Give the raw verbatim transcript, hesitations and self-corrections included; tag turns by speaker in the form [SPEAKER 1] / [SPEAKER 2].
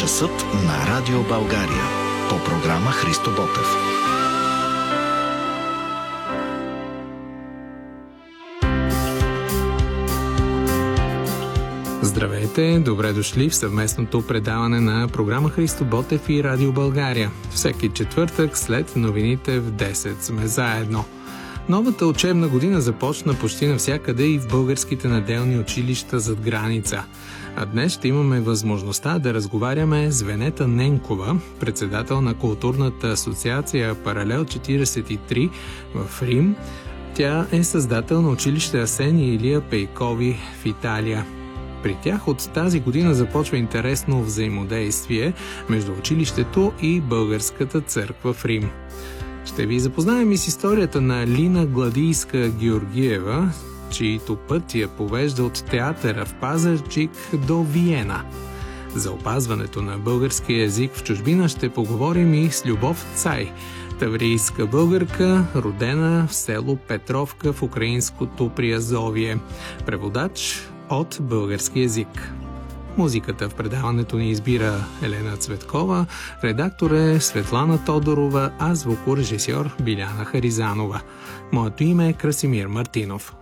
[SPEAKER 1] Часът на Радио България. По програма Христо Ботев.
[SPEAKER 2] Здравейте, добре дошли в съвместното предаване на програма Христо Ботев и Радио България. Всеки четвъртък след новините в десет сме заедно. Новата учебна година започна почти навсякъде и в българските неделни училища зад граница. А днес ще имаме възможността да разговаряме с Венета Ненкова, председател на културната асоциация Паралел четиридесет и три в Рим. Тя е създател на училище Асени и Илия Пейкови в Италия. При тях от тази година започва интересно взаимодействие между училището и Българската църква в Рим. Ще ви запознаем и с историята на Лина Гладийска-Георгиева, чието път я повежда от театъра в Пазарджик до Виена. За опазването на българския език в чужбина ще поговорим и с Любов Цай, таврийска българка, родена в село Петровка в украинското Приазовие, преводач от български език. Музиката в предаването ни избира Елена Цветкова, редактор е Светлана Тодорова, а звукорежисьор Биляна Харизанова. Моето име е Красимир Мартинов.